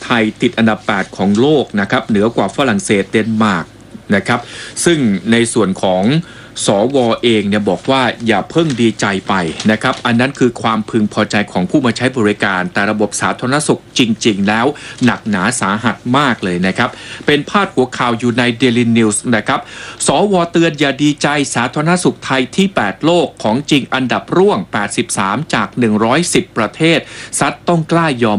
ทยติดอันดับ8ของโลกนะครับเหนือกว่าฝรั่งเศสเดนมาร์กนะครับซึ่งในส่วนของสว.เองเนี่ยบอกว่าอย่าเพิ่งดีใจไปนะครับอันนั้นคือความพึงพอใจของผู้มาใช้บริการแต่ระบบสาธารณสุขจริงๆแล้วหนักหนาสาหัสมากเลยนะครับเป็นพาดหัวข่าวอยู่ใน Daily News นะครับสว.เตือนอย่าดีใจสาธารณสุขไทยที่8โลกของจริงอันดับร่วง83จาก110ประเทศซัดต้องกล้ายอม